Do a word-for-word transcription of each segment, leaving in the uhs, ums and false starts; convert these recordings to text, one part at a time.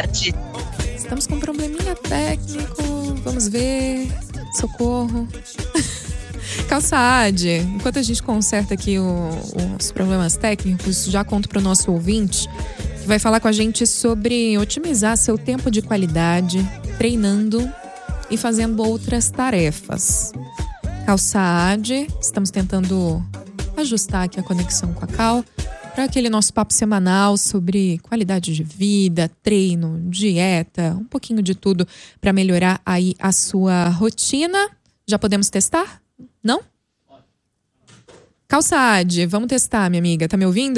tarde. Estamos com um probleminha técnico. Vamos ver. Socorro. Calçade, enquanto a gente conserta aqui o, os problemas técnicos, já conto para o nosso ouvinte que vai falar com a gente sobre otimizar seu tempo de qualidade, treinando e fazendo outras tarefas. Calçade, estamos tentando ajustar aqui a conexão com a Cal para aquele nosso papo semanal sobre qualidade de vida, treino, dieta, um pouquinho de tudo para melhorar aí a sua rotina. Já podemos testar? Não? Calçade, vamos testar, minha amiga. Tá me ouvindo?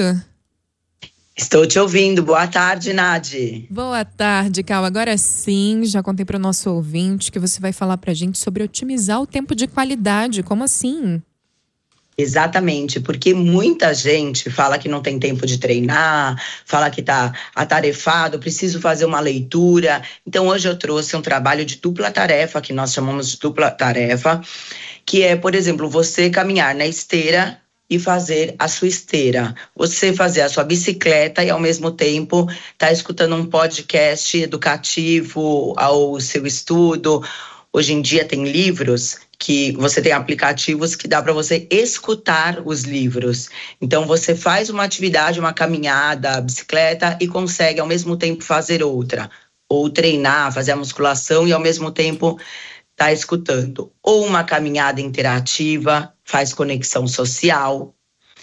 Estou te ouvindo. Boa tarde, Nadi. Boa tarde, Cal. Agora sim, já contei para o nosso ouvinte que você vai falar pra gente sobre otimizar o tempo de qualidade. Como assim? Exatamente, porque muita gente fala que não tem tempo de treinar, fala que está atarefado, preciso fazer uma leitura. Então hoje eu trouxe um trabalho de dupla tarefa, que nós chamamos de dupla tarefa, que é, por exemplo, você caminhar na esteira e fazer a sua esteira. Você fazer a sua bicicleta e ao mesmo tempo estar tá escutando um podcast educativo ao seu estudo. Hoje em dia tem livros que você tem aplicativos que dá para você escutar os livros. Então você faz uma atividade, uma caminhada, bicicleta e consegue ao mesmo tempo fazer outra. Ou treinar, fazer a musculação e ao mesmo tempo tá escutando. Ou uma caminhada interativa, faz conexão social.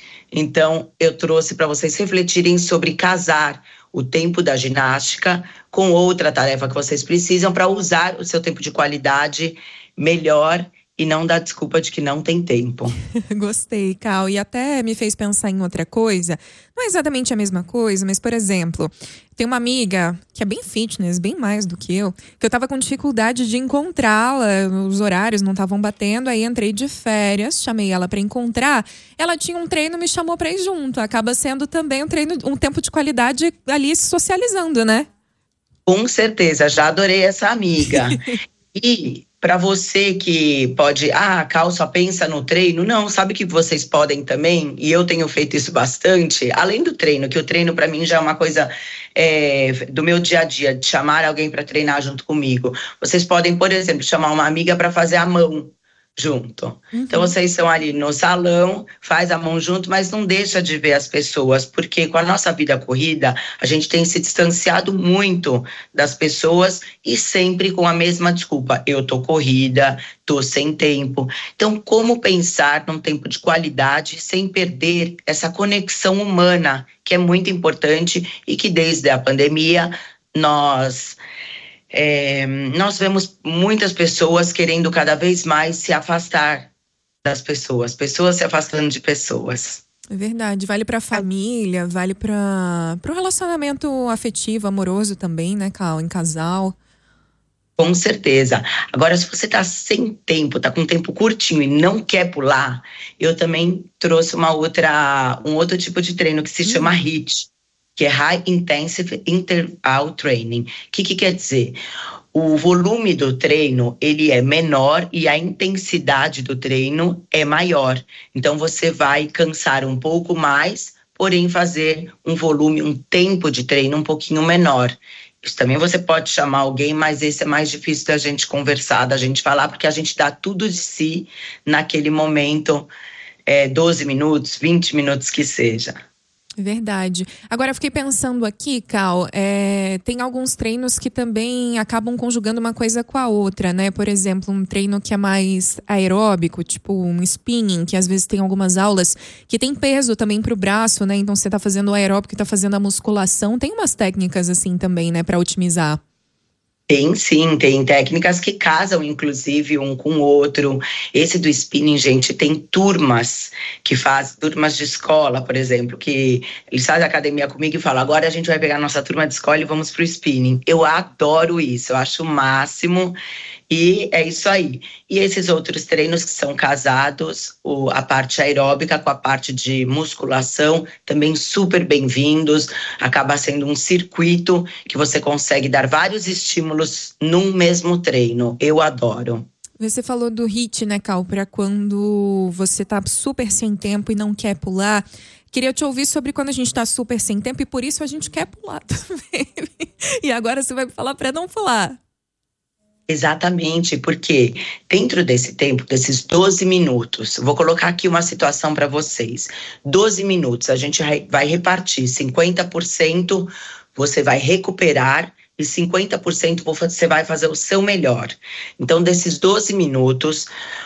Então eu trouxe para vocês refletirem sobre casar o tempo da ginástica com outra tarefa que vocês precisam para usar o seu tempo de qualidade melhor e não dar desculpa de que não tem tempo. Gostei, Cal. E até me fez pensar em outra coisa. Não é exatamente a mesma coisa, mas, por exemplo, tem uma amiga que é bem fitness, bem mais do que eu, que eu tava com dificuldade de encontrá-la, os horários não estavam batendo, aí entrei de férias, chamei ela para encontrar, ela tinha um treino, me chamou para ir junto. Acaba sendo também um treino, um tempo de qualidade ali socializando, né? Com certeza, já adorei essa amiga. E para você que pode, ah, a Cal só pensa no treino, não, sabe que vocês podem também, e eu tenho feito isso bastante, além do treino, que o treino para mim já é uma coisa é, do meu dia a dia, de chamar alguém para treinar junto comigo. Vocês podem, por exemplo, chamar uma amiga para fazer a mão junto. Uhum. Então vocês estão ali no salão, faz a mão junto, mas não deixa de ver as pessoas, porque com a nossa vida corrida, a gente tem se distanciado muito das pessoas e sempre com a mesma desculpa, eu tô corrida, tô sem tempo. Então como pensar num tempo de qualidade sem perder essa conexão humana, que é muito importante e que desde a pandemia nós... É, nós vemos muitas pessoas querendo cada vez mais se afastar das pessoas, pessoas se afastando de pessoas. É verdade, vale para a família, vale para o relacionamento afetivo, amoroso também, né, Cal, em casal. Com certeza. Agora, se você tá sem tempo, tá com tempo curtinho e não quer pular, eu também trouxe uma outra, um outro tipo de treino que se hum. chama H I I T, que é High Intensive Interval Training. O que, que quer dizer? O volume do treino, ele é menor e a intensidade do treino é maior. Então, você vai cansar um pouco mais, porém fazer um volume, um tempo de treino um pouquinho menor. Isso também você pode chamar alguém, mas esse é mais difícil da gente conversar, da gente falar, porque a gente dá tudo de si naquele momento, é, doze minutos, vinte minutos que seja. Verdade. Agora, eu fiquei pensando aqui, Cal, é, tem alguns treinos que também acabam conjugando uma coisa com a outra, né? Por exemplo, um treino que é mais aeróbico, tipo um spinning, que às vezes tem algumas aulas que tem peso também pro braço, né? Então, você tá fazendo o aeróbico e tá fazendo a musculação. Tem umas técnicas assim também, né? Pra otimizar. Tem sim, tem técnicas que casam, inclusive, um com o outro. Esse do spinning, gente, tem turmas que fazem, turmas de escola, por exemplo, que eles fazem academia comigo e falam, agora a gente vai pegar nossa turma de escola e vamos pro spinning. Eu adoro isso, eu acho o máximo. E é isso aí. E esses outros treinos que são casados, o, a parte aeróbica com a parte de musculação, também super bem-vindos. Acaba sendo um circuito que você consegue dar vários estímulos num mesmo treino. Eu adoro. Você falou do H I I T, né, Cal? Para quando você tá super sem tempo e não quer pular. Queria te ouvir sobre quando a gente tá super sem tempo e por isso a gente quer pular também. E agora você vai falar para não pular. Exatamente, porque dentro desse tempo, desses doze minutos, vou colocar aqui uma situação para vocês. doze minutos, a gente vai repartir, cinquenta por cento você vai recuperar e cinquenta por cento você vai fazer o seu melhor. Então, desses doze minutos,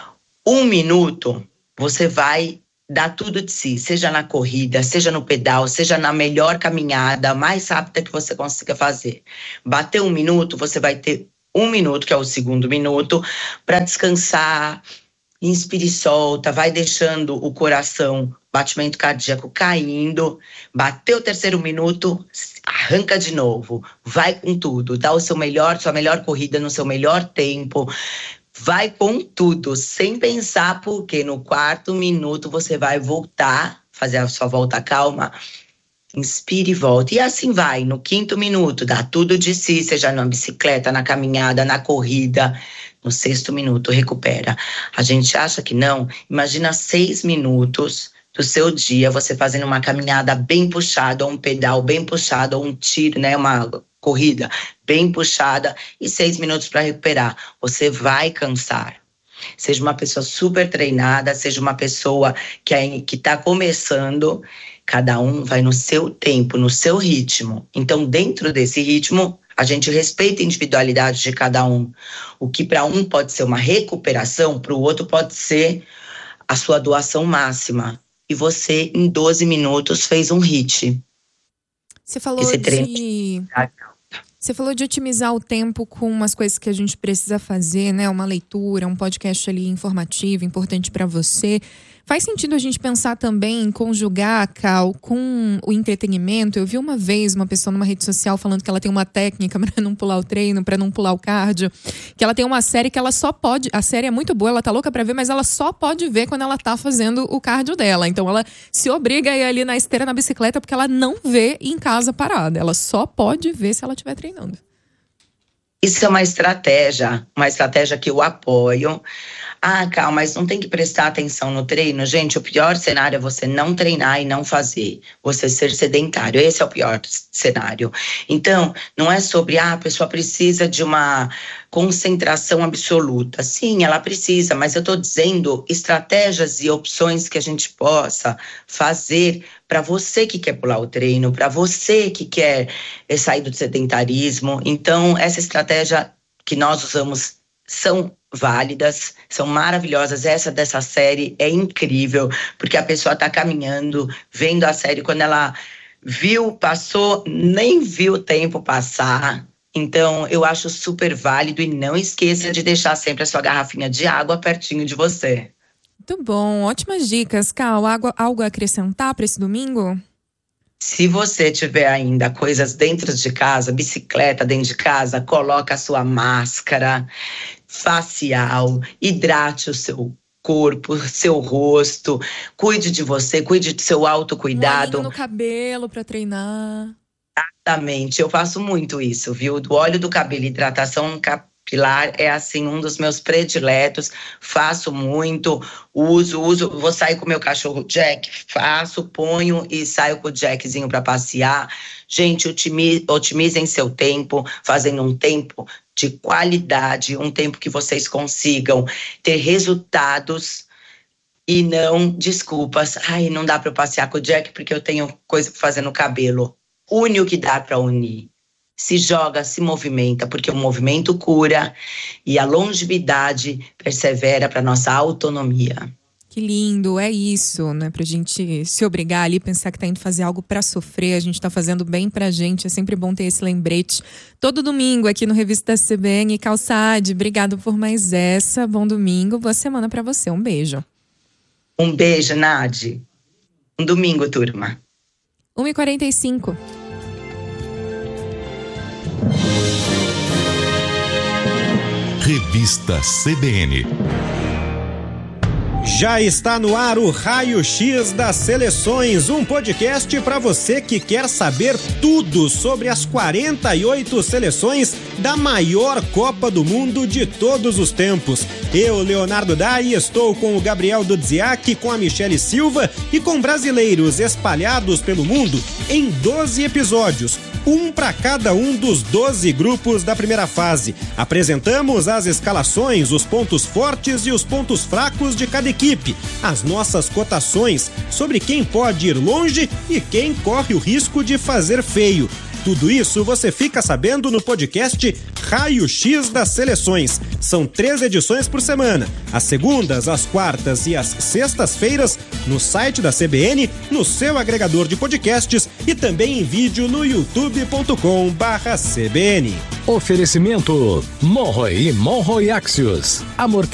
um minuto você vai dar tudo de si, seja na corrida, seja no pedal, seja na melhor caminhada, mais rápida que você consiga fazer. Bateu um minuto, você vai ter um minuto, que é o segundo minuto, para descansar, inspire e solta, vai deixando o coração, batimento cardíaco caindo, bateu o terceiro minuto, arranca de novo, vai com tudo, dá o seu melhor, sua melhor corrida no seu melhor tempo, vai com tudo, sem pensar, porque no quarto minuto você vai voltar, fazer a sua volta calma, inspire e volta. E assim vai, no quinto minuto, dá tudo de si, seja na bicicleta, na caminhada, na corrida. No sexto minuto, recupera. A gente acha que não. Imagina seis minutos do seu dia, você fazendo uma caminhada bem puxada, ou um pedal bem puxado, ou um tiro, né, uma corrida bem puxada, e seis minutos para recuperar. Você vai cansar. Seja uma pessoa super treinada, seja uma pessoa que é, que está começando, cada um vai no seu tempo, no seu ritmo. Então, dentro desse ritmo, a gente respeita a individualidade de cada um. O que para um pode ser uma recuperação, para o outro pode ser a sua doação máxima. E você, em doze minutos, fez um hit. Você falou Esse de... treino... Você falou de otimizar o tempo com umas coisas que a gente precisa fazer, né? Uma leitura, um podcast ali informativo, importante para você. Faz sentido a gente pensar também em conjugar, Cal, com o entretenimento? Eu vi uma vez uma pessoa numa rede social falando que ela tem uma técnica para não pular o treino, para não pular o cardio, que ela tem uma série que ela só pode... A série é muito boa, ela tá louca para ver, mas ela só pode ver quando ela tá fazendo o cardio dela. Então ela se obriga a ir ali na esteira, na bicicleta, porque ela não vê em casa parada. Ela só pode ver se ela estiver treinando. Isso é uma estratégia, uma estratégia que eu apoio. Ah, calma, mas não tem que prestar atenção no treino? Gente, o pior cenário é você não treinar e não fazer. Você ser sedentário, esse é o pior cenário. Então, não é sobre, ah, a pessoa precisa de uma concentração absoluta. Sim, ela precisa, mas eu estou dizendo estratégias e opções que a gente possa fazer para você que quer pular o treino, para você que quer sair do sedentarismo. Então, essa estratégia que nós usamos são válidas, são maravilhosas. Essa dessa série é incrível, porque a pessoa está caminhando, vendo a série, quando ela viu, passou, nem viu o tempo passar. Então, eu acho super válido, e não esqueça de deixar sempre a sua garrafinha de água pertinho de você. Muito bom, ótimas dicas. Cal, algo, algo a acrescentar para esse domingo? Se você tiver ainda coisas dentro de casa, bicicleta dentro de casa, coloca a sua máscara facial, hidrate o seu corpo, seu rosto, cuide de você, cuide do seu autocuidado. Um olhinho no cabelo para treinar. Exatamente, eu faço muito isso, viu? Do óleo do cabelo, hidratação capilar é assim um dos meus prediletos, faço muito, uso, uso, vou sair com o meu cachorro Jack, faço, ponho e saio com o Jackzinho para passear. Gente, otimize, otimizem seu tempo, fazendo um tempo de qualidade, um tempo que vocês consigam ter resultados e não desculpas. Ai, não dá para eu passear com o Jack porque eu tenho coisa para fazer no cabelo. Une o que dá para unir. Se joga, se movimenta, porque o movimento cura e a longevidade persevera para nossa autonomia. Que lindo, é isso, né? Pra gente se obrigar ali, pensar que tá indo fazer algo pra sofrer, a gente tá fazendo bem pra gente, é sempre bom ter esse lembrete. Todo domingo aqui no Revista da C B N. Cal Saad, obrigado por mais essa, bom domingo, boa semana pra você, um beijo. Um beijo, Nadi. Um domingo, turma. uma e quarenta e cinco. Revista C B N. Já está no ar o Raio X das Seleções, um podcast para você que quer saber tudo sobre as quarenta e oito seleções da maior Copa do Mundo de todos os tempos. Eu, Leonardo Dai, estou com o Gabriel Dudziak, com a Michele Silva e com brasileiros espalhados pelo mundo em doze episódios, um para cada um dos doze grupos da primeira fase. Apresentamos as escalações, os pontos fortes e os pontos fracos de cada equipe, as nossas cotações sobre quem pode ir longe e quem corre o risco de fazer feio. Tudo isso você fica sabendo no podcast Raio X das Seleções. São três edições por semana, às segundas, às quartas e às sextas-feiras, no site da C B N, no seu agregador de podcasts e também em vídeo no youtube ponto com barra C B N. Oferecimento Monroe e Monroe Axios. Amortecimento